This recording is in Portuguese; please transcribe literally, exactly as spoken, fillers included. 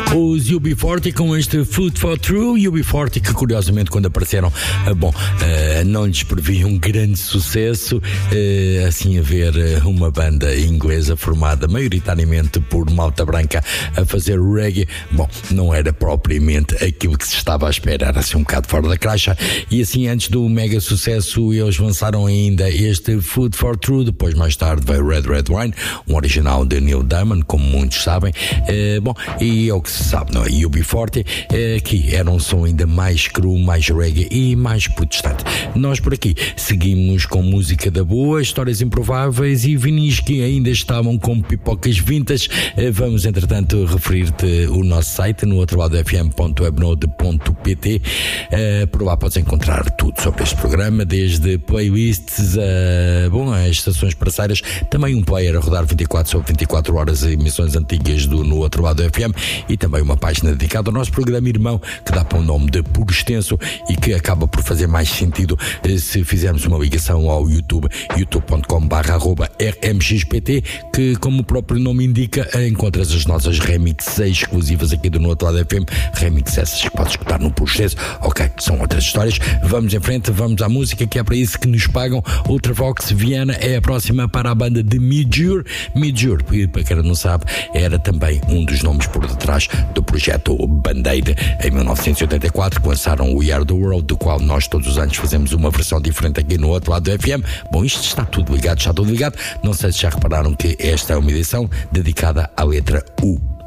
Os U B quarenta com este Food for True. U B quarenta que curiosamente quando apareceram, bom, não lhes previ um grande sucesso, assim a ver uma banda inglesa formada maioritariamente por malta branca a fazer reggae, bom, não era propriamente aquilo que se estava à espera, era assim um bocado fora da caixa. E assim, antes do mega sucesso, eles lançaram ainda este Food for True. Depois, mais tarde, veio Red Red Wine, um original de Neil Diamond, como muitos sabem. Eh, bom, e é o que se sabe, não é? U B quarenta, eh, que era um som ainda mais cru, mais reggae e mais protestante. Nós por aqui seguimos com música da boa, histórias improváveis e vinis que ainda estavam com pipocas vintage. Eh, vamos, entretanto, referir-te o nosso site no outro lado f m ponto webnode ponto p t. Uh, por lá podes encontrar tudo sobre este programa, desde playlists a, bom, as estações parceiras, também um player a rodar vinte e quatro sobre vinte e quatro horas, emissões antigas do No Outro Lado F M, e também uma página dedicada ao nosso programa irmão, que dá para o nome de Puro Extenso e que acaba por fazer mais sentido se fizermos uma ligação ao YouTube, youtube ponto com barra arroba r m x p t, que, como o próprio nome indica, encontras as nossas remixes exclusivas aqui do No Outro Lado F M, remixes essas que podes escutar no Puro Extenso. Ok, são outras histórias. Vamos em frente, vamos à música, que é para isso que nos pagam. Ultravox Viana é a próxima para a banda de Midjur. Midjur, para quem não sabe, era também um dos nomes por detrás do projeto Band-Aid. Em mil novecentos e oitenta e quatro lançaram We Are The World, do qual nós todos os anos fazemos uma versão diferente aqui no Outro Lado do F M. Bom, isto está tudo ligado, está tudo ligado. Não sei se já repararam que esta é uma edição dedicada à letra U.